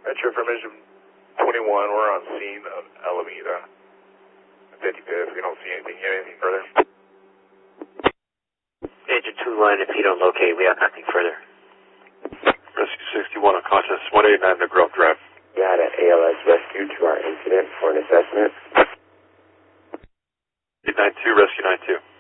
Metro Information 21, we're on scene of Alameda. 55th, we don't see anything. Anything further? Agent 2 line, if you don't locate, we have nothing further. Rescue 61 unconscious, 189 to Grove Drive. Got an ALS rescue to our incident for an assessment. 892, Rescue 92.